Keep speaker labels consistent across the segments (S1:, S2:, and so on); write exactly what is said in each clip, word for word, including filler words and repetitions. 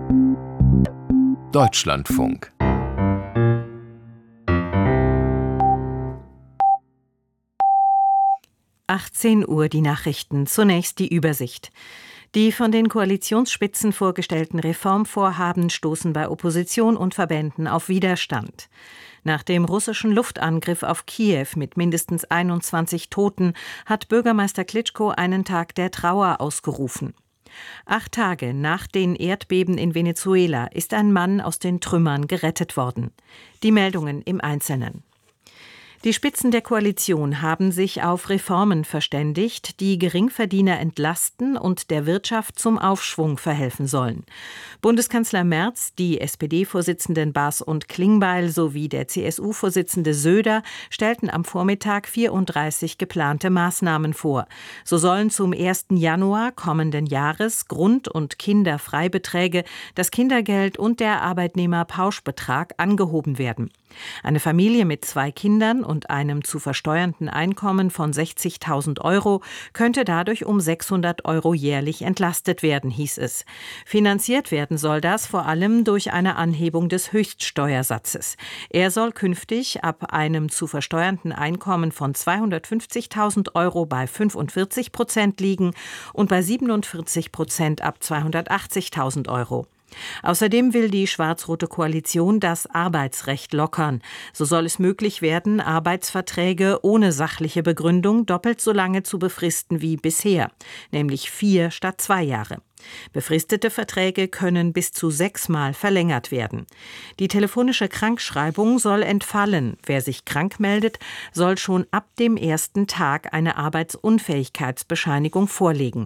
S1: Deutschlandfunk.
S2: achtzehn Uhr die Nachrichten. Zunächst die Übersicht. Die von den Koalitionsspitzen vorgestellten Reformvorhaben stoßen bei Opposition und Verbänden auf Widerstand. Nach dem russischen Luftangriff auf Kiew mit mindestens einundzwanzig Toten hat Bürgermeister Klitschko einen Tag der Trauer ausgerufen. Acht Tage nach den Erdbeben in Venezuela ist ein Mann aus den Trümmern gerettet worden. Die Meldungen im Einzelnen. Die Spitzen der Koalition haben sich auf Reformen verständigt, die Geringverdiener entlasten und der Wirtschaft zum Aufschwung verhelfen sollen. Bundeskanzler Merz, die S P D-Vorsitzenden Baas und Klingbeil sowie der C S U-Vorsitzende Söder stellten am Vormittag vierunddreißig geplante Maßnahmen vor. So sollen zum ersten Januar kommenden Jahres Grund- und Kinderfreibeträge, das Kindergeld und der Arbeitnehmerpauschbetrag angehoben werden. Eine Familie mit zwei Kindern und einem zu versteuernden Einkommen von sechzigtausend Euro könnte dadurch um sechshundert Euro jährlich entlastet werden, hieß es. Finanziert werden soll das vor allem durch eine Anhebung des Höchststeuersatzes. Er soll künftig ab einem zu versteuernden Einkommen von zweihundertfünfzigtausend Euro bei fünfundvierzig Prozent liegen und bei siebenundvierzig Prozent ab zweihundertachtzigtausend Euro. Außerdem will die schwarz-rote Koalition das Arbeitsrecht lockern. So soll es möglich werden, Arbeitsverträge ohne sachliche Begründung doppelt so lange zu befristen wie bisher, nämlich vier statt zwei Jahre. Befristete Verträge können bis zu sechsmal verlängert werden. Die telefonische Krankschreibung soll entfallen. Wer sich krank meldet, soll schon ab dem ersten Tag eine Arbeitsunfähigkeitsbescheinigung vorlegen.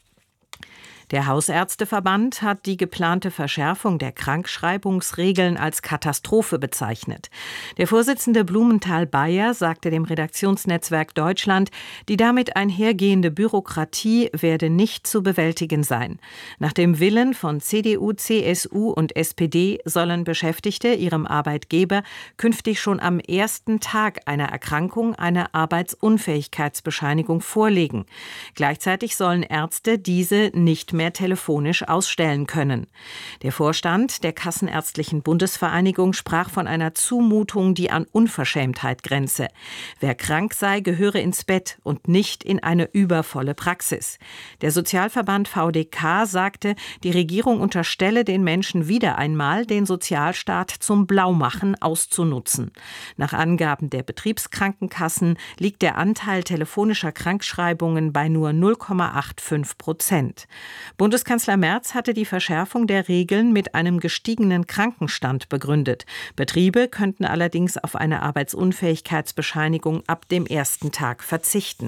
S2: Der Hausärzteverband hat die geplante Verschärfung der Krankschreibungsregeln als Katastrophe bezeichnet. Der Vorsitzende Blumenthal-Beyer sagte dem Redaktionsnetzwerk Deutschland, die damit einhergehende Bürokratie werde nicht zu bewältigen sein. Nach dem Willen von C D U, C S U und S P D sollen Beschäftigte ihrem Arbeitgeber künftig schon am ersten Tag einer Erkrankung eine Arbeitsunfähigkeitsbescheinigung vorlegen. Gleichzeitig sollen Ärzte diese nicht mehr telefonisch ausstellen können. Der Vorstand der Kassenärztlichen Bundesvereinigung sprach von einer Zumutung, die an Unverschämtheit grenze. Wer krank sei, gehöre ins Bett und nicht in eine übervolle Praxis. Der Sozialverband V D K sagte, die Regierung unterstelle den Menschen wieder einmal, den Sozialstaat zum Blaumachen auszunutzen. Nach Angaben der Betriebskrankenkassen liegt der Anteil telefonischer Krankschreibungen bei nur null Komma fünfundachtzig Prozent. Bundeskanzler Merz hatte die Verschärfung der Regeln mit einem gestiegenen Krankenstand begründet. Betriebe könnten allerdings auf eine Arbeitsunfähigkeitsbescheinigung ab dem ersten Tag verzichten.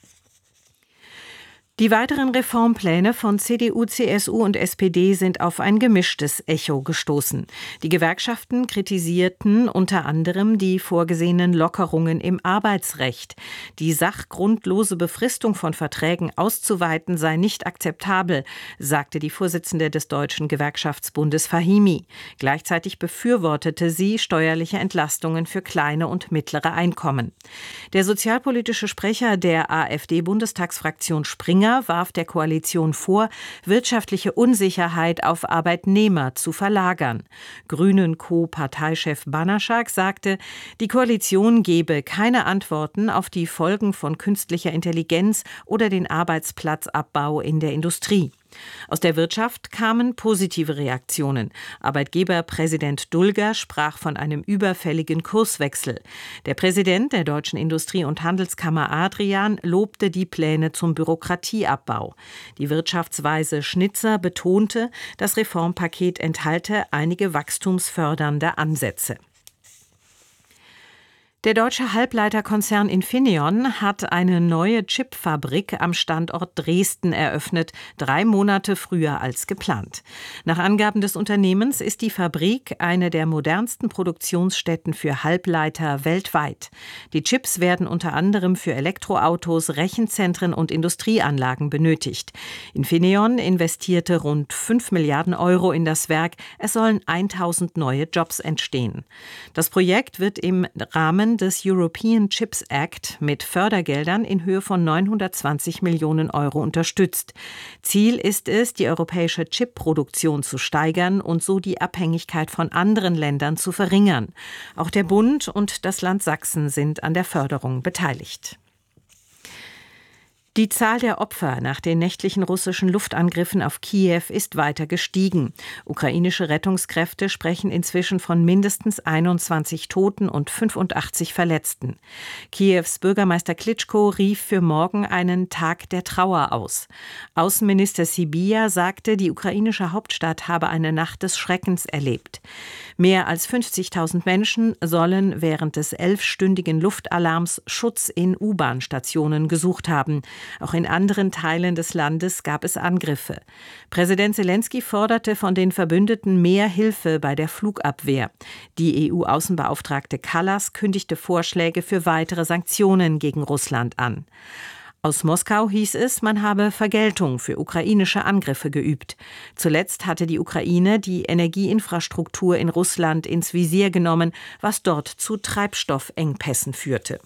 S2: Die weiteren Reformpläne von C D U, C S U und S P D sind auf ein gemischtes Echo gestoßen. Die Gewerkschaften kritisierten unter anderem die vorgesehenen Lockerungen im Arbeitsrecht. Die sachgrundlose Befristung von Verträgen auszuweiten sei nicht akzeptabel, sagte die Vorsitzende des Deutschen Gewerkschaftsbundes Fahimi. Gleichzeitig befürwortete sie steuerliche Entlastungen für kleine und mittlere Einkommen. Der sozialpolitische Sprecher der AfD-Bundestagsfraktion Springer warf der Koalition vor, wirtschaftliche Unsicherheit auf Arbeitnehmer zu verlagern. Grünen-Co-Parteichef Banaschak sagte, die Koalition gebe keine Antworten auf die Folgen von künstlicher Intelligenz oder den Arbeitsplatzabbau in der Industrie. Aus der Wirtschaft kamen positive Reaktionen. Arbeitgeberpräsident Dulger sprach von einem überfälligen Kurswechsel. Der Präsident der Deutschen Industrie- und Handelskammer Adrian lobte die Pläne zum Bürokratieabbau. Die Wirtschaftsweise Schnitzer betonte, das Reformpaket enthalte einige wachstumsfördernde Ansätze. Der deutsche Halbleiterkonzern Infineon hat eine neue Chipfabrik am Standort Dresden eröffnet, drei Monate früher als geplant. Nach Angaben des Unternehmens ist die Fabrik eine der modernsten Produktionsstätten für Halbleiter weltweit. Die Chips werden unter anderem für Elektroautos, Rechenzentren und Industrieanlagen benötigt. Infineon investierte rund fünf Milliarden Euro in das Werk. Es sollen tausend neue Jobs entstehen. Das Projekt wird im Rahmen Rahmen des European Chips Act mit Fördergeldern in Höhe von neunhundertzwanzig Millionen Euro unterstützt. Ziel ist es, die europäische Chipproduktion zu steigern und so die Abhängigkeit von anderen Ländern zu verringern. Auch der Bund und das Land Sachsen sind an der Förderung beteiligt. Die Zahl der Opfer nach den nächtlichen russischen Luftangriffen auf Kiew ist weiter gestiegen. Ukrainische Rettungskräfte sprechen inzwischen von mindestens einundzwanzig Toten und fünfundachtzig Verletzten. Kiews Bürgermeister Klitschko rief für morgen einen Tag der Trauer aus. Außenminister Sybiha sagte, die ukrainische Hauptstadt habe eine Nacht des Schreckens erlebt. Mehr als fünfzigtausend Menschen sollen während des elfstündigen Luftalarms Schutz in U-Bahn-Stationen gesucht haben. Auch in anderen Teilen des Landes gab es Angriffe. Präsident Selenskyj forderte von den Verbündeten mehr Hilfe bei der Flugabwehr. Die E U-Außenbeauftragte Kallas kündigte Vorschläge für weitere Sanktionen gegen Russland an. Aus Moskau hieß es, man habe Vergeltung für ukrainische Angriffe geübt. Zuletzt hatte die Ukraine die Energieinfrastruktur in Russland ins Visier genommen, was dort zu Treibstoffengpässen führte.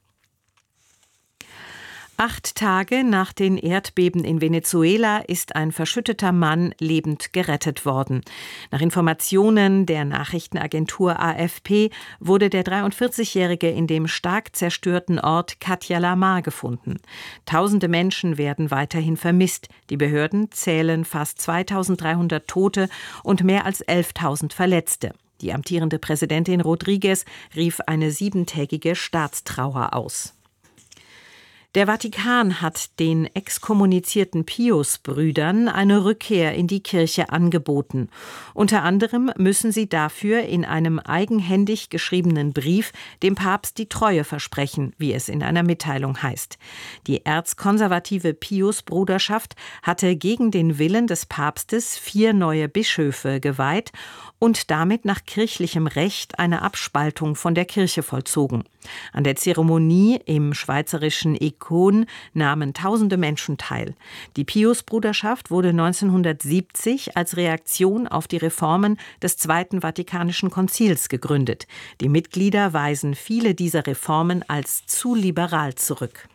S2: Acht Tage nach den Erdbeben in Venezuela ist ein verschütteter Mann lebend gerettet worden. Nach Informationen der Nachrichtenagentur A F P wurde der dreiundvierzigjährige in dem stark zerstörten Ort Katja-La-Mar gefunden. Tausende Menschen werden weiterhin vermisst. Die Behörden zählen fast zweitausenddreihundert Tote und mehr als elftausend Verletzte. Die amtierende Präsidentin Rodriguez rief eine siebentägige Staatstrauer aus. Der Vatikan hat den exkommunizierten Pius-Brüdern eine Rückkehr in die Kirche angeboten. Unter anderem müssen sie dafür in einem eigenhändig geschriebenen Brief dem Papst die Treue versprechen, wie es in einer Mitteilung heißt. Die erzkonservative Pius-Bruderschaft hatte gegen den Willen des Papstes vier neue Bischöfe geweiht und damit nach kirchlichem Recht eine Abspaltung von der Kirche vollzogen. An der Zeremonie im schweizerischen Econ nahmen tausende Menschen teil. Die Pius-Bruderschaft wurde neunzehnhundertsiebzig als Reaktion auf die Reformen des Zweiten Vatikanischen Konzils gegründet. Die Mitglieder weisen viele dieser Reformen als zu liberal zurück.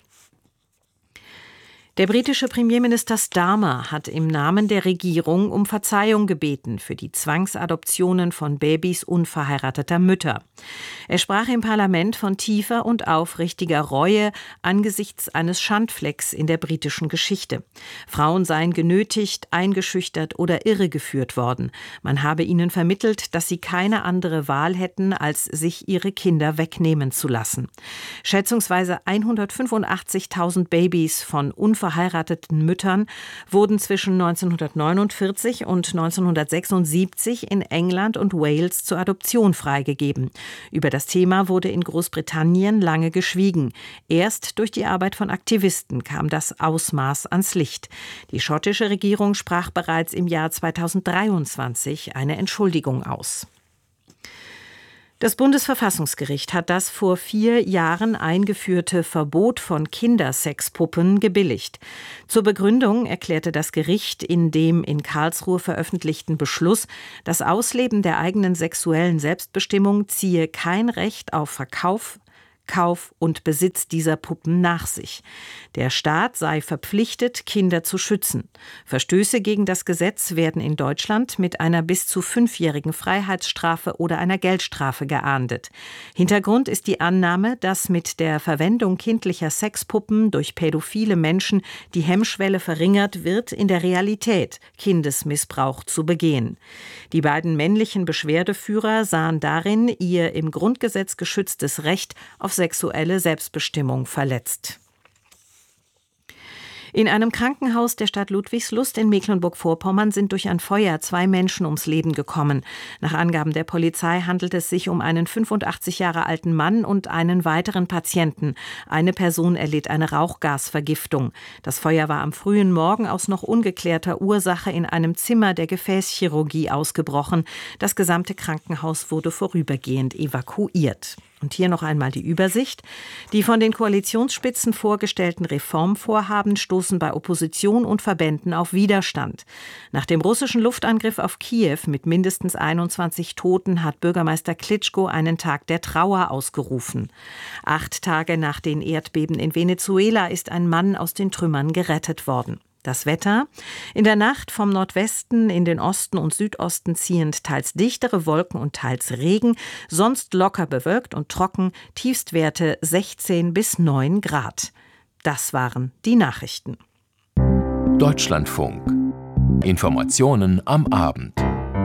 S2: Der britische Premierminister Starmer hat im Namen der Regierung um Verzeihung gebeten für die Zwangsadoptionen von Babys unverheirateter Mütter. Er sprach im Parlament von tiefer und aufrichtiger Reue angesichts eines Schandflecks in der britischen Geschichte. Frauen seien genötigt, eingeschüchtert oder irregeführt worden. Man habe ihnen vermittelt, dass sie keine andere Wahl hätten, als sich ihre Kinder wegnehmen zu lassen. Schätzungsweise hundertfünfundachtzigtausend Babys von unverheirateten verheirateten Müttern wurden zwischen neunzehnhundertneunundvierzig und neunzehnhundertsechsundsiebzig in England und Wales zur Adoption freigegeben. Über das Thema wurde in Großbritannien lange geschwiegen. Erst durch die Arbeit von Aktivisten kam das Ausmaß ans Licht. Die schottische Regierung sprach bereits im Jahr zweitausenddreiundzwanzig eine Entschuldigung aus. Das Bundesverfassungsgericht hat das vor vier Jahren eingeführte Verbot von Kindersexpuppen gebilligt. Zur Begründung erklärte das Gericht in dem in Karlsruhe veröffentlichten Beschluss, das Ausleben der eigenen sexuellen Selbstbestimmung ziehe kein Recht auf Verkauf, Kauf und Besitz dieser Puppen nach sich. Der Staat sei verpflichtet, Kinder zu schützen. Verstöße gegen das Gesetz werden in Deutschland mit einer bis zu fünfjährigen Freiheitsstrafe oder einer Geldstrafe geahndet. Hintergrund ist die Annahme, dass mit der Verwendung kindlicher Sexpuppen durch pädophile Menschen die Hemmschwelle verringert wird, in der Realität Kindesmissbrauch zu begehen. Die beiden männlichen Beschwerdeführer sahen darin ihr im Grundgesetz geschütztes Recht auf sexuelle Selbstbestimmung verletzt. In einem Krankenhaus der Stadt Ludwigslust in Mecklenburg-Vorpommern sind durch ein Feuer zwei Menschen ums Leben gekommen. Nach Angaben der Polizei handelt es sich um einen fünfundachtzig Jahre alten Mann und einen weiteren Patienten. Eine Person erlitt eine Rauchgasvergiftung. Das Feuer war am frühen Morgen aus noch ungeklärter Ursache in einem Zimmer der Gefäßchirurgie ausgebrochen. Das gesamte Krankenhaus wurde vorübergehend evakuiert. Und hier noch einmal die Übersicht. Die von den Koalitionsspitzen vorgestellten Reformvorhaben stoßen bei Opposition und Verbänden auf Widerstand. Nach dem russischen Luftangriff auf Kiew mit mindestens einundzwanzig Toten hat Bürgermeister Klitschko einen Tag der Trauer ausgerufen. Acht Tage nach den Erdbeben in Venezuela ist ein Mann aus den Trümmern gerettet worden. Das Wetter: In der Nacht vom Nordwesten in den Osten und Südosten ziehend teils dichtere Wolken und teils Regen, sonst locker bewölkt und trocken, Tiefstwerte sechzehn bis neun Grad. Das waren die Nachrichten.
S1: Deutschlandfunk. Informationen am Abend.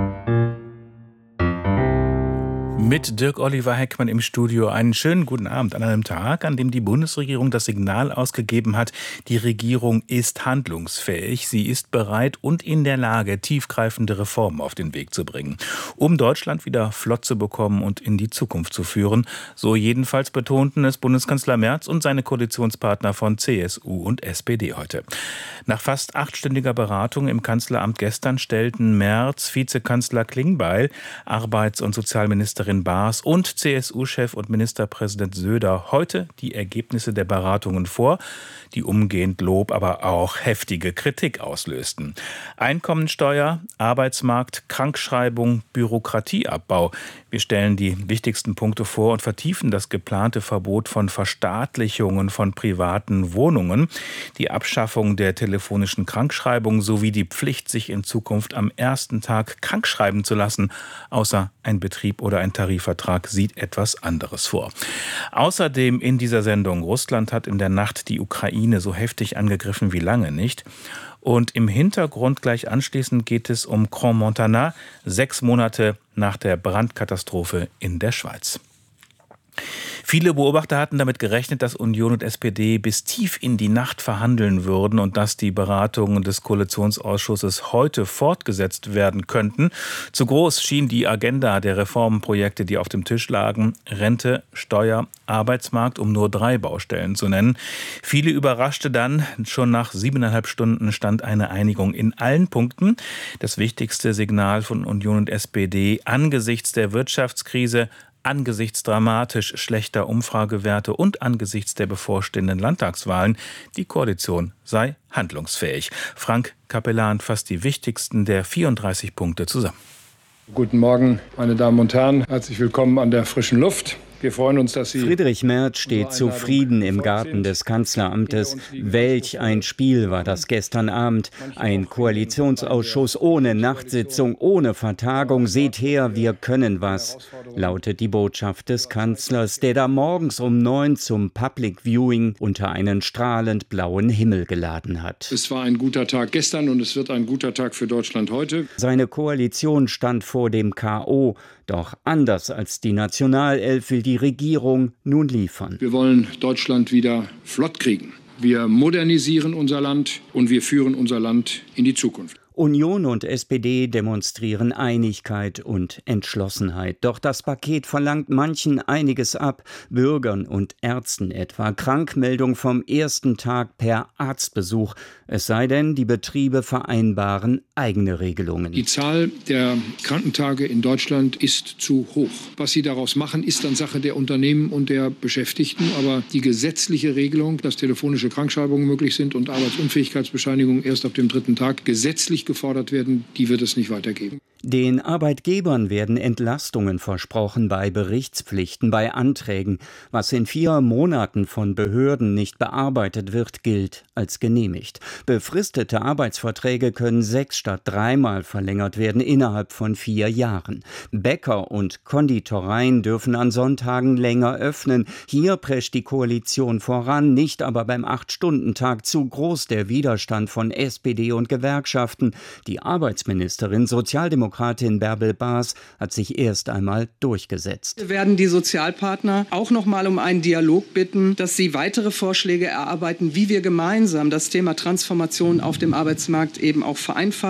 S3: Mit Dirk-Oliver Heckmann im Studio. Einen schönen guten Abend an einem Tag, an dem die Bundesregierung das Signal ausgegeben hat, die Regierung ist handlungsfähig, sie ist bereit und in der Lage, tiefgreifende Reformen auf den Weg zu bringen, um Deutschland wieder flott zu bekommen und in die Zukunft zu führen. So jedenfalls betonten es Bundeskanzler Merz und seine Koalitionspartner von C S U und S P D heute. Nach fast achtstündiger Beratung im Kanzleramt gestern stellten Merz, Vizekanzler Klingbeil, Arbeits- und Sozialministerin Baas und C S U-Chef und Ministerpräsident Söder heute die Ergebnisse der Beratungen vor, die umgehend Lob, aber auch heftige Kritik auslösten. Einkommensteuer, Arbeitsmarkt, Krankschreibung, Bürokratieabbau. Wir stellen die wichtigsten Punkte vor und vertiefen das geplante Verbot von Verstaatlichungen von privaten Wohnungen, die Abschaffung der telefonischen Krankschreibung sowie die Pflicht, sich in Zukunft am ersten Tag krankschreiben zu lassen, außer ein Betrieb oder ein Tarifvertrag sieht etwas anderes vor. Außerdem in dieser Sendung: Russland hat in der Nacht die Ukraine so heftig angegriffen wie lange nicht. Und im Hintergrund gleich anschließend geht es um Crans-Montana, sechs Monate nach der Brandkatastrophe in der Schweiz. Viele Beobachter hatten damit gerechnet, dass Union und S P D bis tief in die Nacht verhandeln würden und dass die Beratungen des Koalitionsausschusses heute fortgesetzt werden könnten. Zu groß schien die Agenda der Reformprojekte, die auf dem Tisch lagen: Rente, Steuer, Arbeitsmarkt, um nur drei Baustellen zu nennen. Viele überraschte dann, schon nach siebeneinhalb Stunden stand eine Einigung in allen Punkten. Das wichtigste Signal von Union und S P D angesichts der Wirtschaftskrise, angesichts dramatisch schlechter Umfragewerte und angesichts der bevorstehenden Landtagswahlen: Die Koalition sei handlungsfähig. Frank Capellan fasst die wichtigsten der vierunddreißig Punkte zusammen.
S4: Guten Morgen, meine Damen und Herren. Herzlich willkommen an der frischen Luft. Wir freuen uns, dass Sie...
S5: Friedrich Merz steht zufrieden im Garten des Kanzleramtes. Welch ein Spiel war das gestern Abend. Ein Koalitionsausschuss ohne Nachtsitzung, ohne Vertagung. Seht her, wir können was, lautet die Botschaft des Kanzlers, der da morgens um neun zum Public Viewing unter einen strahlend blauen Himmel geladen hat.
S4: Es war ein guter Tag gestern und es wird ein guter Tag für Deutschland heute.
S5: Seine Koalition stand vor dem K O. Doch anders als die Nationalelf will die Regierung nun liefern.
S4: Wir wollen Deutschland wieder flott kriegen. Wir modernisieren unser Land und wir führen unser Land in die Zukunft.
S5: Union und S P D demonstrieren Einigkeit und Entschlossenheit. Doch das Paket verlangt manchen einiges ab. Bürgern und Ärzten etwa. Krankmeldung vom ersten Tag per Arztbesuch. Es sei denn, die Betriebe vereinbaren eigene Regelungen.
S4: Die Zahl der Krankentage in Deutschland ist zu hoch. Was sie daraus machen, ist dann Sache der Unternehmen und der Beschäftigten. Aber die gesetzliche Regelung, dass telefonische Krankschreibungen möglich sind und Arbeitsunfähigkeitsbescheinigungen erst ab dem dritten Tag gesetzlich gefordert werden, die wird es nicht weitergeben.
S5: Den Arbeitgebern werden Entlastungen versprochen bei Berichtspflichten, bei Anträgen. Was in vier Monaten von Behörden nicht bearbeitet wird, gilt als genehmigt. Befristete Arbeitsverträge können sechs statt dreimal verlängert werden innerhalb von vier Jahren. Bäcker und Konditoreien dürfen an Sonntagen länger öffnen. Hier prescht die Koalition voran, nicht aber beim Acht-Stunden-Tag. Zu groß der Widerstand von S P D und Gewerkschaften. Die Arbeitsministerin, Sozialdemokratin Bärbel Baas, hat sich erst einmal durchgesetzt.
S6: Wir werden die Sozialpartner auch noch mal um einen Dialog bitten, dass sie weitere Vorschläge erarbeiten, wie wir gemeinsam das Thema Transformation auf dem Arbeitsmarkt eben auch vereinfachen.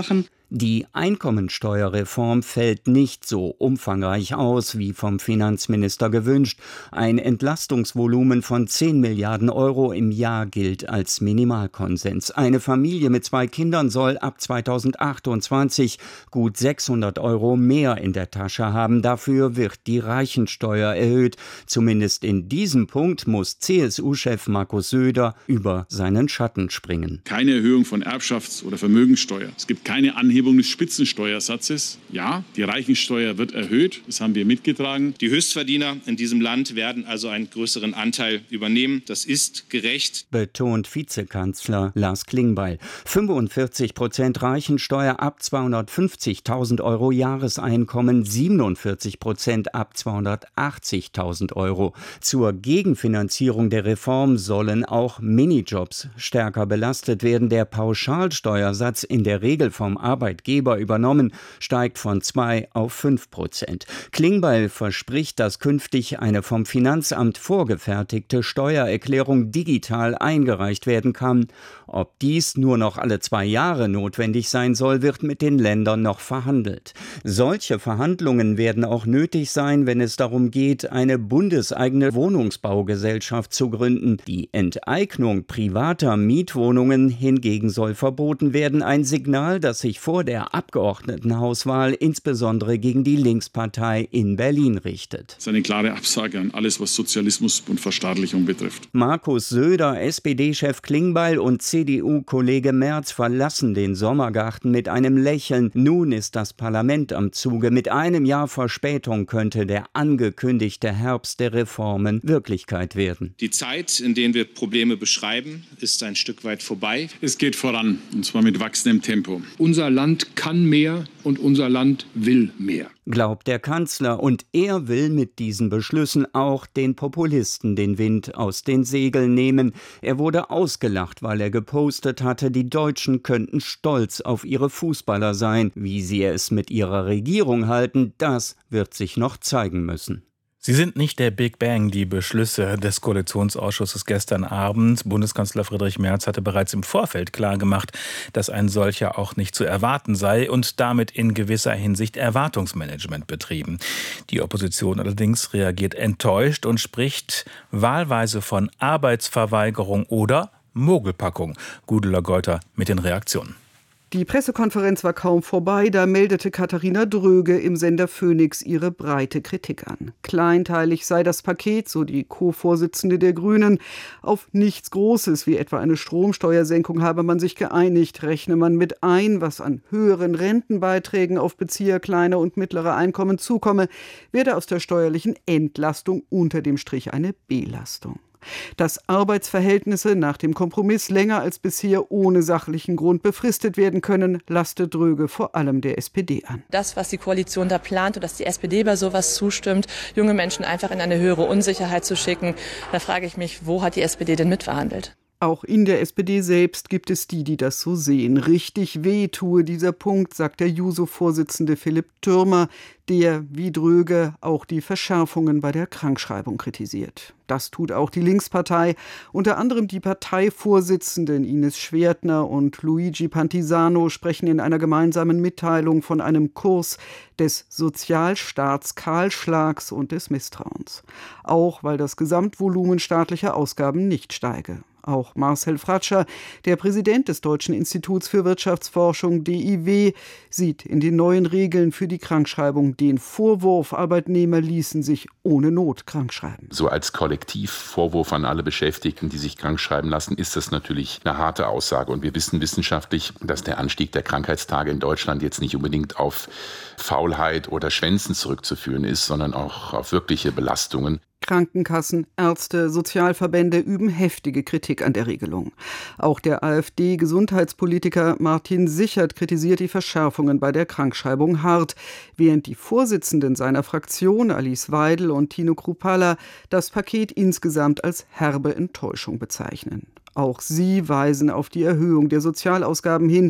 S5: Die Einkommensteuerreform fällt nicht so umfangreich aus, wie vom Finanzminister gewünscht. Ein Entlastungsvolumen von zehn Milliarden Euro im Jahr gilt als Minimalkonsens. Eine Familie mit zwei Kindern soll ab zweitausendachtundzwanzig gut sechshundert Euro mehr in der Tasche haben. Dafür wird die Reichensteuer erhöht. Zumindest in diesem Punkt muss C S U-Chef Markus Söder über seinen Schatten springen.
S7: Keine Erhöhung von Erbschafts- oder Vermögenssteuer. Es gibt keine Anhebung des Spitzensteuersatzes. Ja, die Reichensteuer wird erhöht. Das haben wir mitgetragen.
S8: Die Höchstverdiener in diesem Land werden also einen größeren Anteil übernehmen. Das ist gerecht,
S5: betont Vizekanzler Lars Klingbeil. fünfundvierzig Prozent Reichensteuer ab zweihundertfünfzigtausend Euro Jahreseinkommen, siebenundvierzig Prozent ab zweihundertachtzigtausend Euro. Zur Gegenfinanzierung der Reform sollen auch Minijobs stärker belastet werden. Der Pauschalsteuersatz, in der Regel vom Arbeitgeber übernommen, steigt von zwei auf fünf Prozent. Klingbeil verspricht, dass künftig eine vom Finanzamt vorgefertigte Steuererklärung digital eingereicht werden kann. Ob dies nur noch alle zwei Jahre notwendig sein soll, wird mit den Ländern noch verhandelt. Solche Verhandlungen werden auch nötig sein, wenn es darum geht, eine bundeseigene Wohnungsbaugesellschaft zu gründen. Die Enteignung privater Mietwohnungen hingegen soll verboten werden. Ein Signal, das sich vor der Abgeordnetenhauswahl insbesondere gegen die Linkspartei in Berlin richtet.
S7: Das ist eine klare Absage an alles, was Sozialismus und Verstaatlichung betrifft.
S5: Markus Söder, S P D-Chef Klingbeil und C D U-Kollege Merz verlassen den Sommergarten mit einem Lächeln. Nun ist das Parlament am Zuge. Mit einem Jahr Verspätung könnte der angekündigte Herbst der Reformen Wirklichkeit werden.
S8: Die Zeit, in der wir Probleme beschreiben, ist ein Stück weit vorbei.
S7: Es geht voran, und zwar mit wachsendem Tempo.
S4: Unser Land kann mehr und unser Land will mehr,
S5: glaubt der Kanzler. Und er will mit diesen Beschlüssen auch den Populisten den Wind aus den Segeln nehmen. Er wurde ausgelacht, weil er gepostet hatte, die Deutschen könnten stolz auf ihre Fußballer sein. Wie sie es mit ihrer Regierung halten, das wird sich noch zeigen müssen.
S3: Sie sind nicht der Big Bang, die Beschlüsse des Koalitionsausschusses gestern Abend. Bundeskanzler Friedrich Merz hatte bereits im Vorfeld klargemacht, dass ein solcher auch nicht zu erwarten sei und damit in gewisser Hinsicht Erwartungsmanagement betrieben. Die Opposition allerdings reagiert enttäuscht und spricht wahlweise von Arbeitsverweigerung oder Mogelpackung. Gudula Geuter mit den Reaktionen.
S6: Die Pressekonferenz war kaum vorbei, da meldete Katharina Dröge im Sender Phoenix ihre breite Kritik an. Kleinteilig sei das Paket, so die Co-Vorsitzende der Grünen. Auf nichts Großes, wie etwa eine Stromsteuersenkung, habe man sich geeinigt. Rechne man mit ein, was an höheren Rentenbeiträgen auf Bezieher kleiner und mittlerer Einkommen zukomme, werde aus der steuerlichen Entlastung unter dem Strich eine Belastung. Dass Arbeitsverhältnisse nach dem Kompromiss länger als bisher ohne sachlichen Grund befristet werden können, lastet Dröge vor allem der S P D an.
S9: Das, was die Koalition da plant und dass die S P D bei sowas zustimmt, junge Menschen einfach in eine höhere Unsicherheit zu schicken, da frage ich mich, wo hat die S P D denn mitverhandelt?
S6: Auch in der S P D selbst gibt es die, die das so sehen. Richtig weh tue dieser Punkt, sagt der Juso-Vorsitzende Philipp Türmer, der, wie Dröge, auch die Verschärfungen bei der Krankschreibung kritisiert. Das tut auch die Linkspartei, unter anderem die Parteivorsitzenden Ines Schwertner und Luigi Pantisano sprechen in einer gemeinsamen Mitteilung von einem Kurs des Sozialstaatskahlschlags und des Misstrauens. Auch weil das Gesamtvolumen staatlicher Ausgaben nicht steige. Auch Marcel Fratscher, der Präsident des Deutschen Instituts für Wirtschaftsforschung D I W, sieht in den neuen Regeln für die Krankschreibung den Vorwurf, Arbeitnehmer ließen sich ohne Not krankschreiben.
S10: So als Kollektivvorwurf an alle Beschäftigten, die sich krankschreiben lassen, ist das natürlich eine harte Aussage. Und wir wissen wissenschaftlich, dass der Anstieg der Krankheitstage in Deutschland jetzt nicht unbedingt auf Faulheit oder Schwänzen zurückzuführen ist, sondern auch auf wirkliche Belastungen.
S6: Krankenkassen, Ärzte, Sozialverbände üben heftige Kritik an der Regelung. Auch der AfD-Gesundheitspolitiker Martin Sichert kritisiert die Verschärfungen bei der Krankschreibung hart, während die Vorsitzenden seiner Fraktion, Alice Weidel und Tino Kruppalla, das Paket insgesamt als herbe Enttäuschung bezeichnen. Auch sie weisen auf die Erhöhung der Sozialausgaben hin,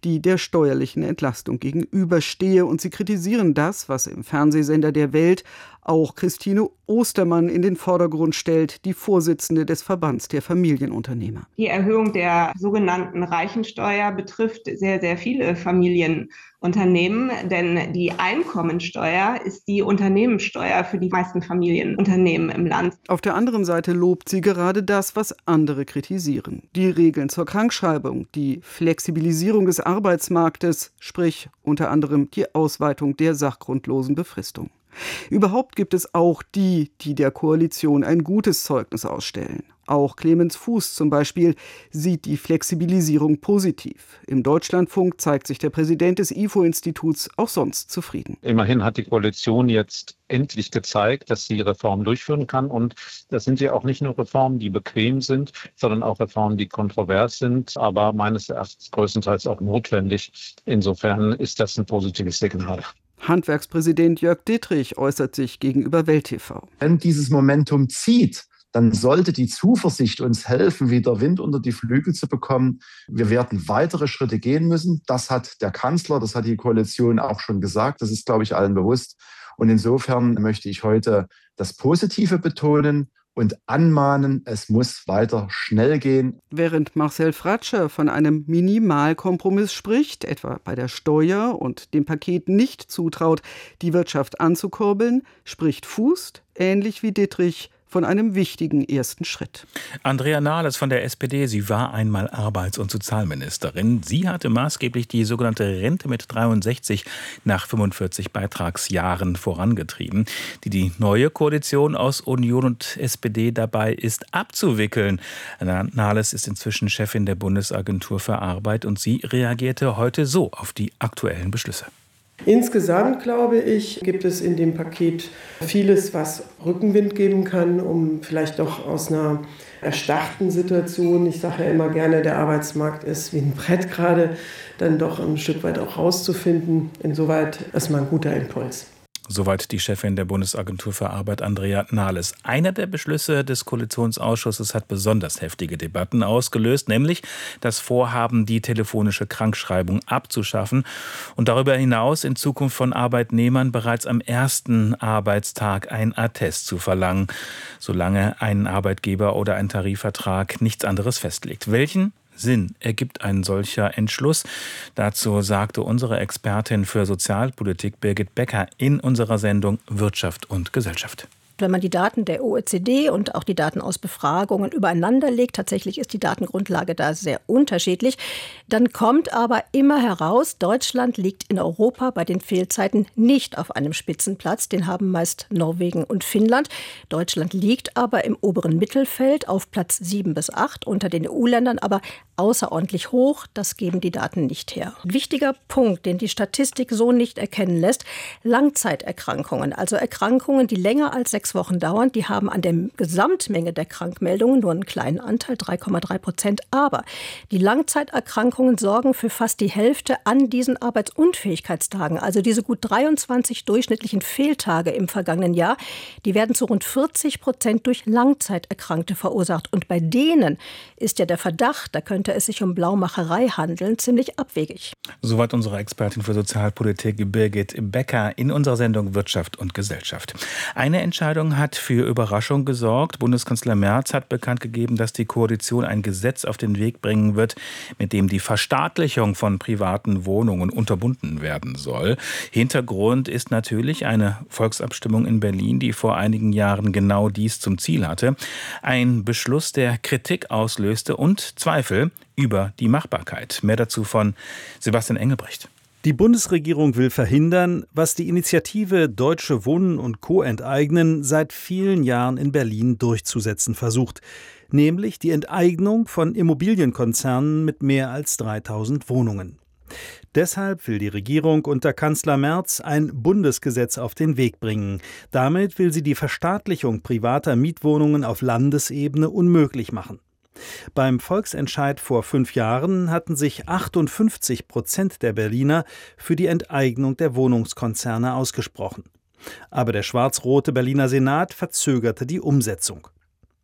S6: die der steuerlichen Entlastung gegenüberstehe. Und sie kritisieren das, was im Fernsehsender der Welt auch Christine Ostermann in den Vordergrund stellt, die Vorsitzende des Verbands der Familienunternehmer.
S11: Die Erhöhung der sogenannten Reichensteuer betrifft sehr, sehr viele Familienunternehmen, denn die Einkommensteuer ist die Unternehmenssteuer für die meisten Familienunternehmen im Land.
S6: Auf der anderen Seite lobt sie gerade das, was andere kritisieren. Die Regeln zur Krankschreibung, die Flexibilisierung des Arbeitsmarktes, sprich unter anderem die Ausweitung der sachgrundlosen Befristung. Überhaupt gibt es auch die, die der Koalition ein gutes Zeugnis ausstellen. Auch Clemens Fuß zum Beispiel sieht die Flexibilisierung positiv. Im Deutschlandfunk zeigt sich der Präsident des I F O-Instituts auch sonst zufrieden.
S12: Immerhin hat die Koalition jetzt endlich gezeigt, dass sie Reformen durchführen kann. Und das sind ja auch nicht nur Reformen, die bequem sind, sondern auch Reformen, die kontrovers sind, aber meines Erachtens größtenteils auch notwendig. Insofern ist das ein positives Signal.
S6: Handwerkspräsident Jörg Dittrich äußert sich gegenüber Welt T V.
S13: Wenn dieses Momentum zieht, dann sollte die Zuversicht uns helfen, wieder Wind unter die Flügel zu bekommen. Wir werden weitere Schritte gehen müssen. Das hat der Kanzler, das hat die Koalition auch schon gesagt. Das ist, glaube ich, allen bewusst. Und insofern möchte ich heute das Positive betonen und anmahnen, es muss weiter schnell gehen.
S6: Während Marcel Fratscher von einem Minimalkompromiss spricht, etwa bei der Steuer und dem Paket nicht zutraut, die Wirtschaft anzukurbeln, spricht Fuß, ähnlich wie Dittrich, von einem wichtigen ersten Schritt.
S3: Andrea Nahles von der S P D, sie war einmal Arbeits- und Sozialministerin. Sie hatte maßgeblich die sogenannte Rente mit dreiundsechzig nach fünfundvierzig Beitragsjahren vorangetrieben, die die neue Koalition aus Union und S P D dabei ist abzuwickeln. Nahles ist inzwischen Chefin der Bundesagentur für Arbeit und sie reagierte heute so auf die aktuellen Beschlüsse.
S14: Insgesamt, glaube ich, gibt es in dem Paket vieles, was Rückenwind geben kann, um vielleicht doch aus einer erstarrten Situation, ich sage ja immer gerne, der Arbeitsmarkt ist wie ein Brett gerade, dann doch ein Stück weit auch rauszufinden. Insoweit erstmal ein guter Impuls.
S3: Soweit die Chefin der Bundesagentur für Arbeit, Andrea Nahles. Einer der Beschlüsse des Koalitionsausschusses hat besonders heftige Debatten ausgelöst, nämlich das Vorhaben, die telefonische Krankschreibung abzuschaffen und darüber hinaus in Zukunft von Arbeitnehmern bereits am ersten Arbeitstag ein Attest zu verlangen, solange ein Arbeitgeber oder ein Tarifvertrag nichts anderes festlegt. Welchen Sinn ergibt ein solcher Entschluss? Dazu sagte unsere Expertin für Sozialpolitik Birgit Becker in unserer Sendung Wirtschaft und Gesellschaft.
S15: Wenn man die Daten der O E C D und auch die Daten aus Befragungen übereinander legt, tatsächlich ist die Datengrundlage da sehr unterschiedlich, dann kommt aber immer heraus, Deutschland liegt in Europa bei den Fehlzeiten nicht auf einem Spitzenplatz. Den haben meist Norwegen und Finnland. Deutschland liegt aber im oberen Mittelfeld auf Platz sieben bis acht, unter den E U-Ländern aber außerordentlich hoch. Das geben die Daten nicht her. Ein wichtiger Punkt, den die Statistik so nicht erkennen lässt: Langzeiterkrankungen, also Erkrankungen, die länger als sechs Wochen dauern, die haben an der Gesamtmenge der Krankmeldungen nur einen kleinen Anteil, drei Komma drei Prozent. Aber die Langzeiterkrankungen sorgen für fast die Hälfte an diesen Arbeitsunfähigkeitstagen. Also diese gut dreiundzwanzig durchschnittlichen Fehltage im vergangenen Jahr, die werden zu rund vierzig Prozent durch Langzeiterkrankte verursacht. Und bei denen ist ja der Verdacht, da könnte es sich um Blaumacherei handeln, ziemlich abwegig.
S3: Soweit unsere Expertin für Sozialpolitik Birgit Becker in unserer Sendung Wirtschaft und Gesellschaft. Eine Entscheidung hat für Überraschung gesorgt. Bundeskanzler Merz hat bekannt gegeben, dass die Koalition ein Gesetz auf den Weg bringen wird, mit dem die Verstaatlichung von privaten Wohnungen unterbunden werden soll. Hintergrund ist natürlich eine Volksabstimmung in Berlin, die vor einigen Jahren genau dies zum Ziel hatte. Ein Beschluss, der Kritik auslöste und Zweifel über die Machbarkeit. Mehr dazu von Sebastian Engelbrecht.
S16: Die Bundesregierung will verhindern, was die Initiative Deutsche Wohnen und Co. enteignen seit vielen Jahren in Berlin durchzusetzen versucht, nämlich die Enteignung von Immobilienkonzernen mit mehr als dreitausend Wohnungen. Deshalb will die Regierung unter Kanzler Merz ein Bundesgesetz auf den Weg bringen. Damit will sie die Verstaatlichung privater Mietwohnungen auf Landesebene unmöglich machen. Beim Volksentscheid vor fünf Jahren hatten sich achtundfünfzig Prozent der Berliner für die Enteignung der Wohnungskonzerne ausgesprochen. Aber der schwarz-rote Berliner Senat verzögerte die Umsetzung.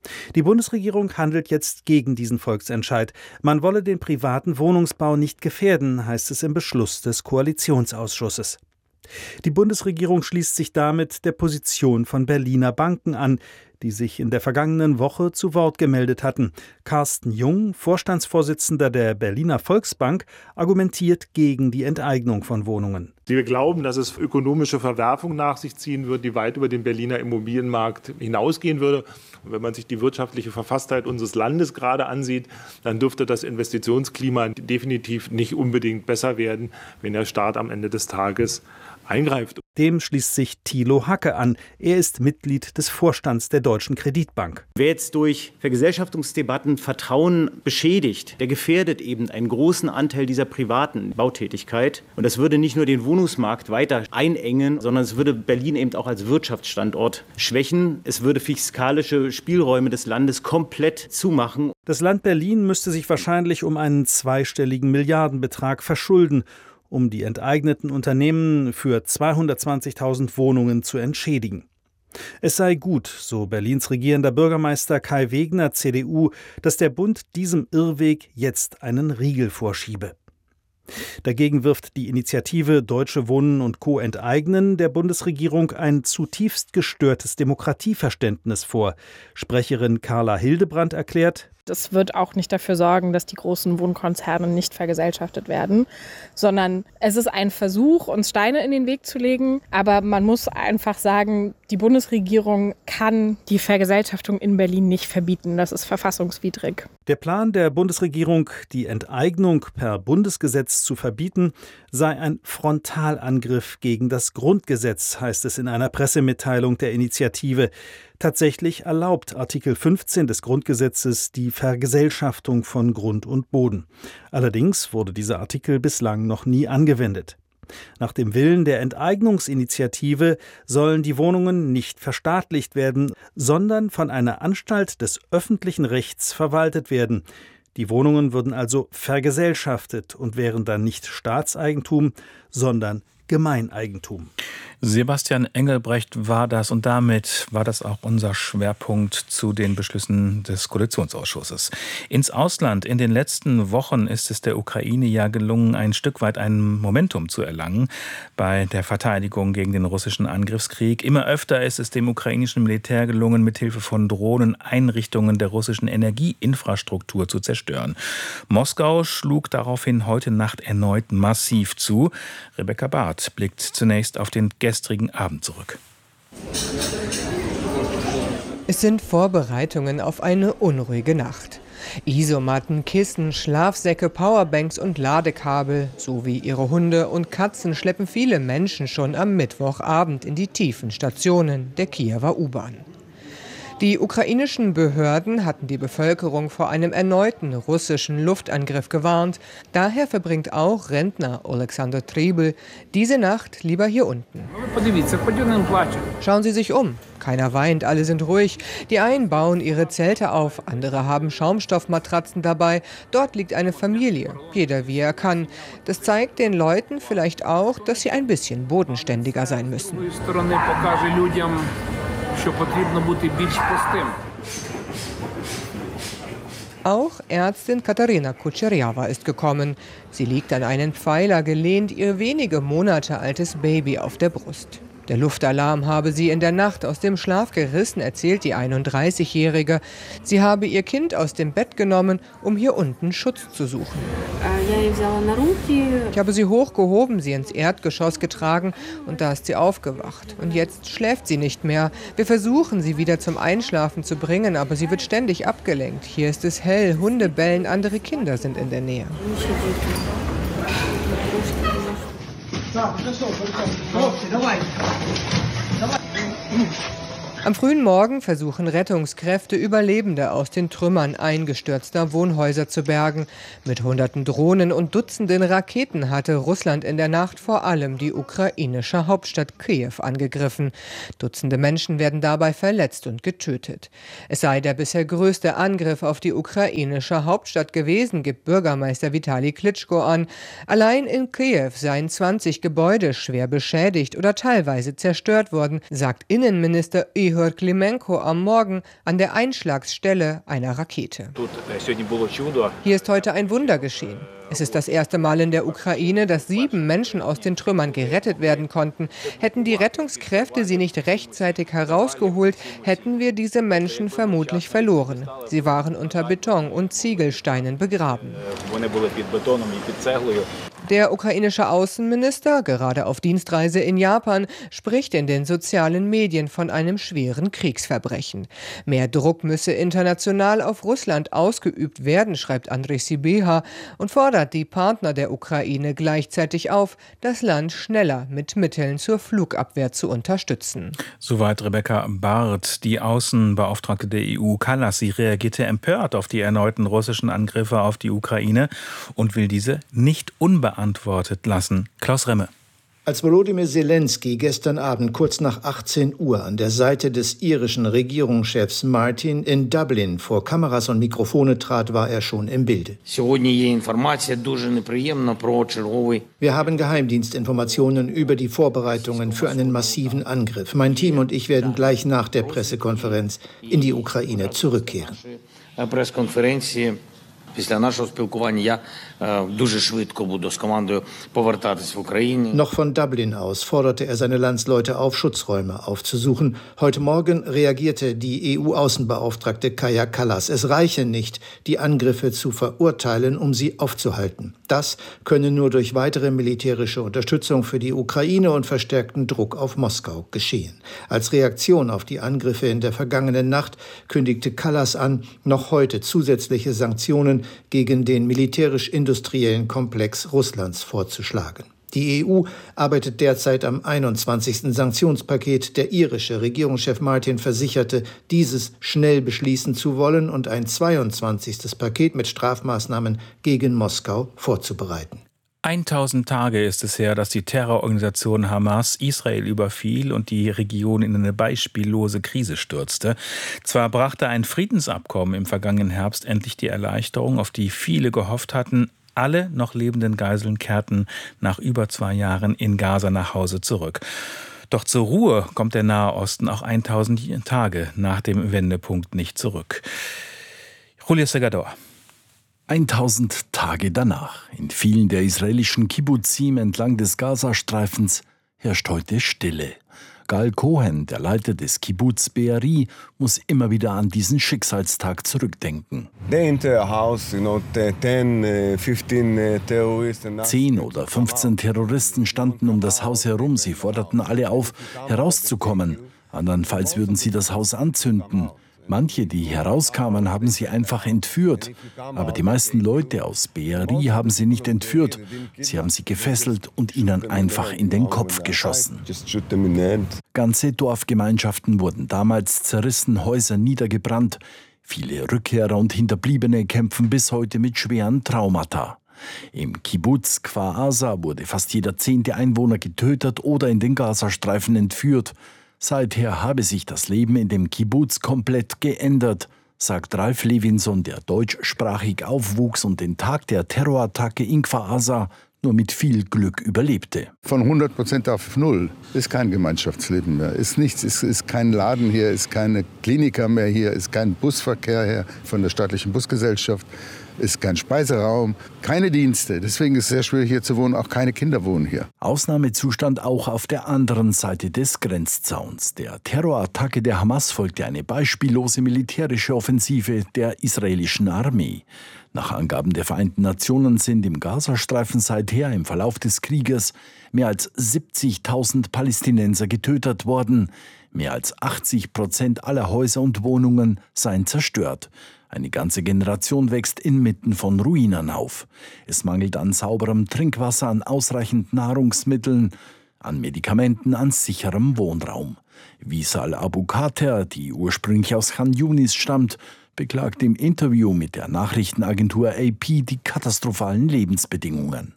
S16: Die Bundesregierung handelt jetzt gegen diesen Volksentscheid. Man wolle den privaten Wohnungsbau nicht gefährden, heißt es im Beschluss des Koalitionsausschusses. Die Bundesregierung schließt sich damit der Position von Berliner Banken an, die sich in der vergangenen Woche zu Wort gemeldet hatten. Carsten Jung, Vorstandsvorsitzender der Berliner Volksbank, argumentiert gegen die Enteignung von Wohnungen.
S17: Wir glauben, dass es ökonomische Verwerfung nach sich ziehen wird, die weit über den Berliner Immobilienmarkt hinausgehen würde. Und wenn man sich die wirtschaftliche Verfasstheit unseres Landes gerade ansieht, dann dürfte das Investitionsklima definitiv nicht unbedingt besser werden, wenn der Staat am Ende des Tages eingreift.
S16: Dem schließt sich Thilo Hacke an. Er ist Mitglied des Vorstands der Deutschen Kreditbank.
S18: Wer jetzt durch Vergesellschaftungsdebatten Vertrauen beschädigt, der gefährdet eben einen großen Anteil dieser privaten Bautätigkeit. Und das würde nicht nur den Wohnungsmarkt weiter einengen, sondern es würde Berlin eben auch als Wirtschaftsstandort schwächen. Es würde fiskalische Spielräume des Landes komplett zumachen.
S16: Das Land Berlin müsste sich wahrscheinlich um einen zweistelligen Milliardenbetrag verschulden, um die enteigneten Unternehmen für zweihundertzwanzigtausend Wohnungen zu entschädigen. Es sei gut, so Berlins regierender Bürgermeister Kai Wegner, C D U, dass der Bund diesem Irrweg jetzt einen Riegel vorschiebe. Dagegen wirft die Initiative Deutsche Wohnen und Co. enteignen der Bundesregierung ein zutiefst gestörtes Demokratieverständnis vor. Sprecherin Carla Hildebrand erklärt:
S19: Das wird auch nicht dafür sorgen, dass die großen Wohnkonzerne nicht vergesellschaftet werden, sondern es ist ein Versuch, uns Steine in den Weg zu legen. Aber man muss einfach sagen, die Bundesregierung kann die Vergesellschaftung in Berlin nicht verbieten. Das ist verfassungswidrig.
S16: Der Plan der Bundesregierung, die Enteignung per Bundesgesetz zu verbieten, sei ein Frontalangriff gegen das Grundgesetz, heißt es in einer Pressemitteilung der Initiative. Tatsächlich erlaubt Artikel fünfzehn des Grundgesetzes die Vergesellschaftung von Grund und Boden. Allerdings wurde dieser Artikel bislang noch nie angewendet. Nach dem Willen der Enteignungsinitiative sollen die Wohnungen nicht verstaatlicht werden, sondern von einer Anstalt des öffentlichen Rechts verwaltet werden. Die Wohnungen würden also vergesellschaftet und wären dann nicht Staatseigentum, sondern Gemeineigentum.
S3: Sebastian Engelbrecht war das und damit war das auch unser Schwerpunkt zu den Beschlüssen des Koalitionsausschusses. Ins Ausland in den letzten Wochen ist es der Ukraine ja gelungen, ein Stück weit ein Momentum zu erlangen bei der Verteidigung gegen den russischen Angriffskrieg. Immer öfter ist es dem ukrainischen Militär gelungen, mithilfe von Drohnen Einrichtungen der russischen Energieinfrastruktur zu zerstören. Moskau schlug daraufhin heute Nacht erneut massiv zu. Rebecca Barth blickt zunächst auf den gestrigen Abend zurück.
S20: Es sind Vorbereitungen auf eine unruhige Nacht. Isomatten, Kissen, Schlafsäcke, Powerbanks und Ladekabel sowie ihre Hunde und Katzen schleppen viele Menschen schon am Mittwochabend in die tiefen Stationen der Kiewer U-Bahn. Die ukrainischen Behörden hatten die Bevölkerung vor einem erneuten russischen Luftangriff gewarnt. Daher verbringt auch Rentner Alexander Tribel diese Nacht lieber hier unten. Schauen Sie sich um. Keiner weint, alle sind ruhig. Die einen bauen ihre Zelte auf, andere haben Schaumstoffmatratzen dabei. Dort liegt eine Familie, jeder wie er kann. Das zeigt den Leuten vielleicht auch, dass sie ein bisschen bodenständiger sein müssen. Auch Ärztin Katarina Kutscherjawa ist gekommen. Sie liegt an einen Pfeiler gelehnt, ihr wenige Monate altes Baby auf der Brust. Der Luftalarm habe sie in der Nacht aus dem Schlaf gerissen, erzählt die einunddreißigjährige. Sie habe ihr Kind aus dem Bett genommen, um hier unten Schutz zu suchen. Ich habe sie hochgehoben, sie ins Erdgeschoss getragen und da ist sie aufgewacht. Und jetzt schläft sie nicht mehr. Wir versuchen, sie wieder zum Einschlafen zu bringen, aber sie wird ständig abgelenkt. Hier ist es hell, Hunde bellen, andere Kinder sind in der Nähe. Am frühen Morgen versuchen Rettungskräfte, Überlebende aus den Trümmern eingestürzter Wohnhäuser zu bergen. Mit hunderten Drohnen und Dutzenden Raketen hatte Russland in der Nacht vor allem die ukrainische Hauptstadt Kiew angegriffen. Dutzende Menschen werden dabei verletzt und getötet. Es sei der bisher größte Angriff auf die ukrainische Hauptstadt gewesen, gibt Bürgermeister Vitali Klitschko an. Allein in Kiew seien zwanzig Gebäude schwer beschädigt oder teilweise zerstört worden, sagt Innenminister Ihor Ihor Klimenko am Morgen an der Einschlagsstelle einer Rakete. Hier ist heute ein Wunder geschehen. Es ist das erste Mal in der Ukraine, dass sieben Menschen aus den Trümmern gerettet werden konnten. Hätten die Rettungskräfte sie nicht rechtzeitig herausgeholt, hätten wir diese Menschen vermutlich verloren. Sie waren unter Beton und Ziegelsteinen begraben. Der ukrainische Außenminister, gerade auf Dienstreise in Japan, spricht in den sozialen Medien von einem schweren Kriegsverbrechen. Mehr Druck müsse international auf Russland ausgeübt werden, schreibt Andrej Sibeha und fordert die Partner der Ukraine gleichzeitig auf, das Land schneller mit Mitteln zur Flugabwehr zu unterstützen.
S3: Soweit Rebecca Barth, die Außenbeauftragte der E U, Kallas. Sie reagierte empört auf die erneuten russischen Angriffe auf die Ukraine und will diese nicht unbeantwortet lassen. Klaus Remme.
S21: Als Volodymyr Zelensky gestern Abend kurz nach achtzehn Uhr an der Seite des irischen Regierungschefs Martin in Dublin vor Kameras und Mikrofone trat, war er schon im Bilde. Wir haben Geheimdienstinformationen über die Vorbereitungen für einen massiven Angriff. Mein Team und ich werden gleich nach der Pressekonferenz in die Ukraine zurückkehren. Noch von Dublin aus forderte er seine Landsleute auf, Schutzräume aufzusuchen. Heute Morgen reagierte die E U-Außenbeauftragte Kaja Kallas. Es reiche nicht, die Angriffe zu verurteilen, um sie aufzuhalten. Das könne nur durch weitere militärische Unterstützung für die Ukraine und verstärkten Druck auf Moskau geschehen. Als Reaktion auf die Angriffe in der vergangenen Nacht kündigte Kallas an, noch heute zusätzliche Sanktionen gegen den militärisch-industriellen Komplex Russlands vorzuschlagen. Die E U arbeitet derzeit am einundzwanzigsten Sanktionspaket. Der irische Regierungschef Martin versicherte, dieses schnell beschließen zu wollen und ein zweiundzwanzigstes Paket mit Strafmaßnahmen gegen Moskau vorzubereiten.
S3: tausend Tage ist es her, dass die Terrororganisation Hamas Israel überfiel und die Region in eine beispiellose Krise stürzte. Zwar brachte ein Friedensabkommen im vergangenen Herbst endlich die Erleichterung, auf die viele gehofft hatten. Alle noch lebenden Geiseln kehrten nach über zwei Jahren in Gaza nach Hause zurück. Doch zur Ruhe kommt der Nahe Osten auch tausend Tage nach dem Wendepunkt nicht zurück. Julio Segador.
S22: tausend Tage danach. In vielen der israelischen Kibbuzim entlang des Gazastreifens herrscht heute Stille. Gal Cohen, der Leiter des Kibbuz Be'eri, muss immer wieder an diesen Schicksalstag zurückdenken. Zehn oder fünfzehn Terroristen standen um das Haus herum. Sie forderten alle auf, herauszukommen. Andernfalls würden sie das Haus anzünden. Manche, die herauskamen, haben sie einfach entführt. Aber die meisten Leute aus Be'eri haben sie nicht entführt. Sie haben sie gefesselt und ihnen einfach in den Kopf geschossen. Ganze Dorfgemeinschaften wurden damals zerrissen, Häuser niedergebrannt. Viele Rückkehrer und Hinterbliebene kämpfen bis heute mit schweren Traumata. Im Kibbuz Kfar Aza wurde fast jeder zehnte Einwohner getötet oder in den Gazastreifen entführt. Seither habe sich das Leben in dem Kibbuz komplett geändert, sagt Ralf Levinson, der deutschsprachig aufwuchs und den Tag der Terrorattacke in Kfar Aza nur mit viel Glück überlebte.
S23: Von hundert Prozent auf null ist kein Gemeinschaftsleben mehr, ist nichts, ist, ist kein Laden hier, ist keine Kliniker mehr hier, ist kein Busverkehr her von der staatlichen Busgesellschaft. Ist kein Speiseraum, keine Dienste. Deswegen ist es sehr schwierig, hier zu wohnen. Auch keine Kinder wohnen hier.
S22: Ausnahmezustand auch auf der anderen Seite des Grenzzauns. Der Terrorattacke der Hamas folgte eine beispiellose militärische Offensive der israelischen Armee. Nach Angaben der Vereinten Nationen sind im Gazastreifen seither im Verlauf des Krieges mehr als siebzigtausend Palästinenser getötet worden. Mehr als achtzig Prozent aller Häuser und Wohnungen seien zerstört. Eine ganze Generation wächst inmitten von Ruinen auf. Es mangelt an sauberem Trinkwasser, an ausreichend Nahrungsmitteln, an Medikamenten, an sicherem Wohnraum. Wisal Abu Khater, die ursprünglich aus Khan Yunis stammt, beklagt im Interview mit der Nachrichtenagentur A P die katastrophalen Lebensbedingungen.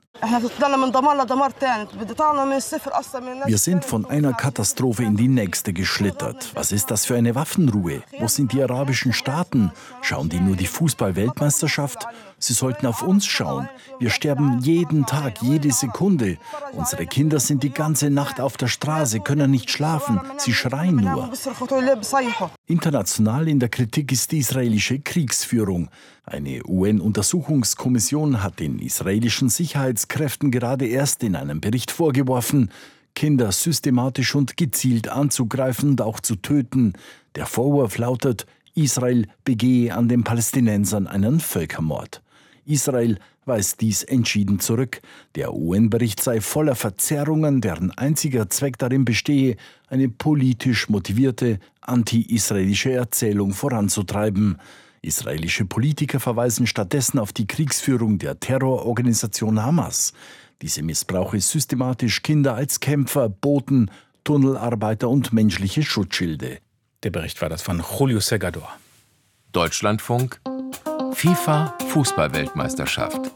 S22: Wir sind von einer Katastrophe in die nächste geschlittert. Was ist das für eine Waffenruhe? Wo sind die arabischen Staaten? Schauen die nur die Fußball-Weltmeisterschaft? Sie sollten auf uns schauen. Wir sterben jeden Tag, jede Sekunde. Unsere Kinder sind die ganze Nacht auf der Straße, können nicht schlafen. Sie schreien nur. International in der Kritik ist die israelische Kriegsführung. Eine U N-Untersuchungskommission hat den israelischen Sicherheitskräften gerade erst in einem Bericht vorgeworfen, Kinder systematisch und gezielt anzugreifen und auch zu töten. Der Vorwurf lautet, Israel begehe an den Palästinensern einen Völkermord. Israel weist dies entschieden zurück. Der U N-Bericht sei voller Verzerrungen, deren einziger Zweck darin bestehe, eine politisch motivierte, anti-israelische Erzählung voranzutreiben. Israelische Politiker verweisen stattdessen auf die Kriegsführung der Terrororganisation Hamas. Diese missbrauche systematisch Kinder als Kämpfer, Boten, Tunnelarbeiter und menschliche Schutzschilde.
S3: Der Bericht war das von Julio Segador.
S1: Deutschlandfunk FIFA Fußball-Weltmeisterschaft.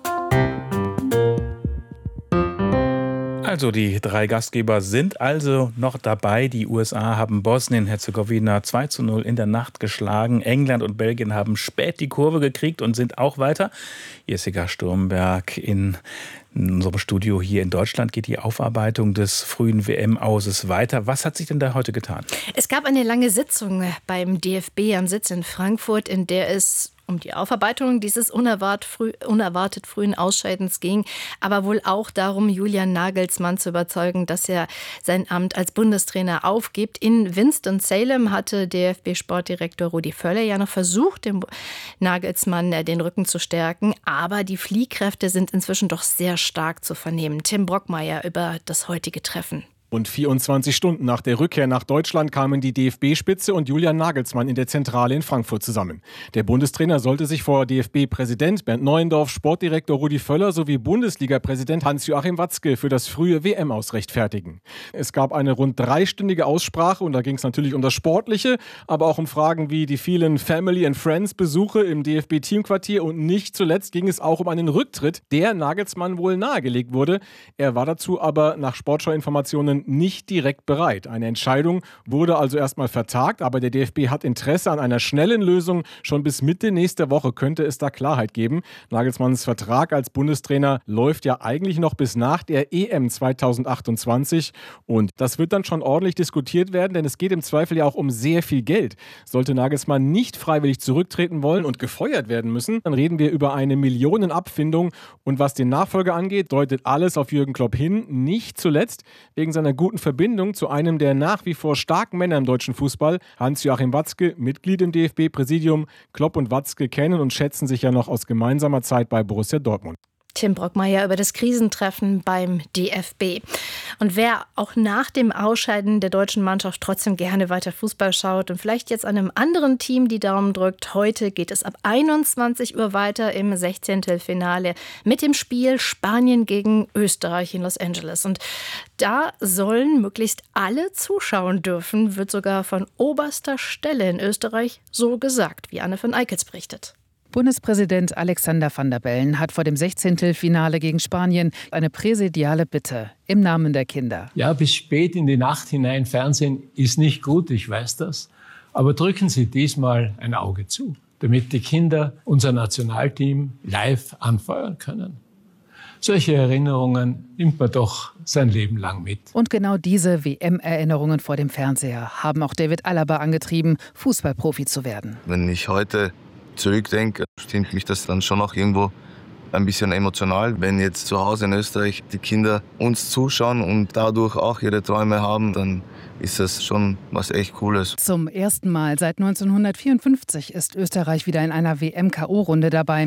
S3: Also die drei Gastgeber sind also noch dabei. Die U S A haben Bosnien-Herzegowina zwei zu null in der Nacht geschlagen. England und Belgien haben spät die Kurve gekriegt und sind auch weiter. Jessica Sturmberg in unserem Studio hier in Deutschland geht die Aufarbeitung des frühen W M-Auses weiter. Was hat sich denn da heute getan?
S2: Es gab eine lange Sitzung beim D F B am Sitz in Frankfurt, in der es um die Aufarbeitung dieses unerwartet, früh, unerwartet frühen Ausscheidens ging, aber wohl auch darum, Julian Nagelsmann zu überzeugen, dass er sein Amt als Bundestrainer aufgibt. In Winston-Salem hatte D F B-Sportdirektor Rudi Völler ja noch versucht, dem Nagelsmann den Rücken zu stärken, aber die Fliehkräfte sind inzwischen doch sehr stark zu vernehmen. Tim Brockmeier über das heutige Treffen.
S8: Rund vierundzwanzig Stunden nach der Rückkehr nach Deutschland kamen die D F B-Spitze und Julian Nagelsmann in der Zentrale in Frankfurt zusammen. Der Bundestrainer sollte sich vor D F B-Präsident Bernd Neuendorf, Sportdirektor Rudi Völler sowie Bundesliga-Präsident Hans-Joachim Watzke für das frühe W M-Aus rechtfertigen. Es gab eine rund dreistündige Aussprache und da ging es natürlich um das Sportliche, aber auch um Fragen wie die vielen Family and Friends-Besuche im D F B-Teamquartier und nicht zuletzt ging es auch um einen Rücktritt, der Nagelsmann wohl nahegelegt wurde. Er war dazu aber nach Sportschau-Informationen nicht direkt bereit. Eine Entscheidung wurde also erstmal vertagt, aber der D F B hat Interesse an einer schnellen Lösung. Schon bis Mitte nächster Woche könnte es da Klarheit geben. Nagelsmanns Vertrag als Bundestrainer läuft ja eigentlich noch bis nach der E M zweitausendachtundzwanzig und das wird dann schon ordentlich diskutiert werden, denn es geht im Zweifel ja auch um sehr viel Geld. Sollte Nagelsmann nicht freiwillig zurücktreten wollen und gefeuert werden müssen, dann reden wir über eine Millionenabfindung und was den Nachfolger angeht, deutet alles auf Jürgen Klopp hin, nicht zuletzt wegen seiner guten Verbindung zu einem der nach wie vor starken Männer im deutschen Fußball, Hans-Joachim Watzke, Mitglied im D F B-Präsidium. Klopp und Watzke kennen und schätzen sich ja noch aus gemeinsamer Zeit bei Borussia Dortmund.
S2: Tim Brockmeier über das Krisentreffen beim D F B. Und wer auch nach dem Ausscheiden der deutschen Mannschaft trotzdem gerne weiter Fußball schaut und vielleicht jetzt einem anderen Team die Daumen drückt, heute geht es ab einundzwanzig Uhr weiter im Sechzehntelfinale mit dem Spiel Spanien gegen Österreich in Los Angeles. Und da sollen möglichst alle zuschauen dürfen, wird sogar von oberster Stelle in Österreich so gesagt, wie Anne von Eickels berichtet.
S24: Bundespräsident Alexander Van der Bellen hat vor dem Sechzehntelfinale gegen Spanien eine präsidiale Bitte im Namen der Kinder.
S25: Ja, bis spät in die Nacht hinein Fernsehen ist nicht gut, ich weiß das. Aber drücken Sie diesmal ein Auge zu, damit die Kinder unser Nationalteam live anfeuern können. Solche Erinnerungen nimmt man doch sein Leben lang mit.
S24: Und genau diese W M-Erinnerungen vor dem Fernseher haben auch David Alaba angetrieben, Fußballprofi zu werden.
S26: Wenn ich heute zurückdenke, stimmt mich das dann schon auch irgendwo ein bisschen emotional. Wenn jetzt zu Hause in Österreich die Kinder uns zuschauen und dadurch auch ihre Träume haben, dann ist das schon was echt Cooles.
S24: Zum ersten Mal seit neunzehnhundertvierundfünfzig ist Österreich wieder in einer W M-K O-Runde dabei.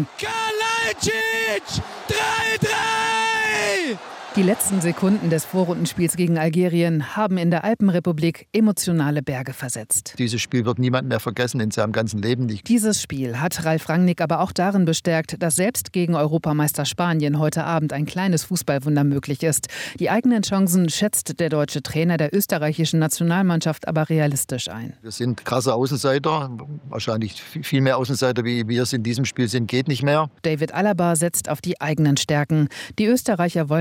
S27: Kalajdzic! drei drei!
S24: Die letzten Sekunden des Vorrundenspiels gegen Algerien haben in der Alpenrepublik emotionale Berge versetzt.
S21: Dieses Spiel wird niemand mehr vergessen in seinem ganzen Leben nicht.
S24: Dieses Spiel hat Ralf Rangnick aber auch darin bestärkt, dass selbst gegen Europameister Spanien heute Abend ein kleines Fußballwunder möglich ist. Die eigenen Chancen schätzt der deutsche Trainer der österreichischen Nationalmannschaft aber realistisch ein.
S21: Wir sind krasse Außenseiter, wahrscheinlich viel mehr Außenseiter, wie wir es in diesem Spiel sind, geht nicht mehr.
S24: David Alaba setzt auf die eigenen Stärken. Die Österreicher wollen die Ball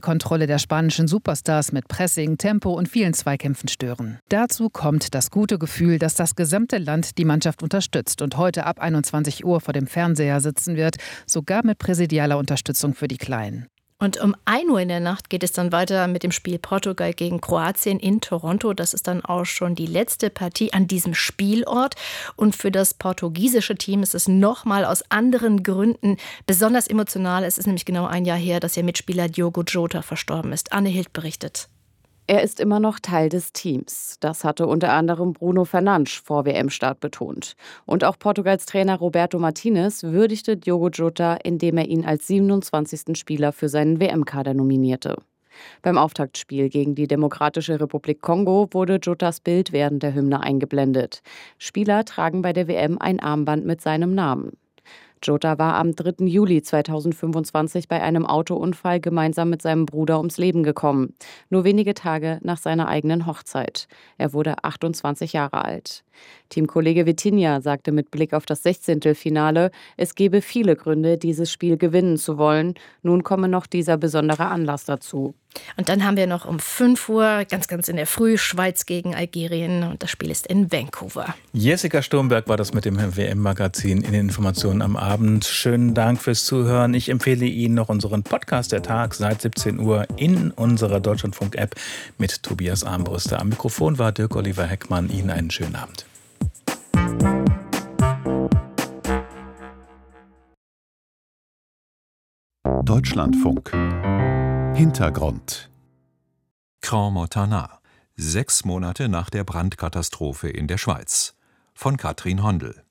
S24: Ballkontrolle der spanischen Superstars mit Pressing, Tempo und vielen Zweikämpfen stören. Dazu kommt das gute Gefühl, dass das gesamte Land die Mannschaft unterstützt und heute ab einundzwanzig Uhr vor dem Fernseher sitzen wird, sogar mit präsidialer Unterstützung für die Kleinen.
S2: Und um ein Uhr in der Nacht geht es dann weiter mit dem Spiel Portugal gegen Kroatien in Toronto. Das ist dann auch schon die letzte Partie an diesem Spielort. Und für das portugiesische Team ist es nochmal aus anderen Gründen besonders emotional. Es ist nämlich genau ein Jahr her, dass ihr Mitspieler Diogo Jota verstorben ist. Anne Hild berichtet.
S4: Er ist immer noch Teil des Teams. Das hatte unter anderem Bruno Fernandes vor W M-Start betont. Und auch Portugals Trainer Roberto Martinez würdigte Diogo Jota, indem er ihn als siebenundzwanzigsten Spieler für seinen W M-Kader nominierte. Beim Auftaktspiel gegen die Demokratische Republik Kongo wurde Jotas Bild während der Hymne eingeblendet. Spieler tragen bei der W M ein Armband mit seinem Namen. Jota war am dritten Juli zweitausendfünfundzwanzig bei einem Autounfall gemeinsam mit seinem Bruder ums Leben gekommen. Nur wenige Tage nach seiner eigenen Hochzeit. Er wurde achtundzwanzig Jahre alt. Teamkollege Vitinha sagte mit Blick auf das Sechzehntelfinale, es gebe viele Gründe, dieses Spiel gewinnen zu wollen. Nun komme noch dieser besondere Anlass dazu.
S2: Und dann haben wir noch um fünf Uhr, ganz, ganz in der Früh, Schweiz gegen Algerien. Und das Spiel ist in Vancouver.
S3: Jessica Sturmberg war das mit dem W M-Magazin in den Informationen am Abend. Schönen Dank fürs Zuhören. Ich empfehle Ihnen noch unseren Podcast der Tag seit siebzehn Uhr in unserer Deutschlandfunk-App mit Tobias Armbruster. Am Mikrofon war Dirk Oliver Heckmann. Ihnen einen schönen Abend.
S5: Deutschlandfunk. Hintergrund. Crans-Montana. Sechs Monate nach der Brandkatastrophe in der Schweiz. Von Katrin Hondel.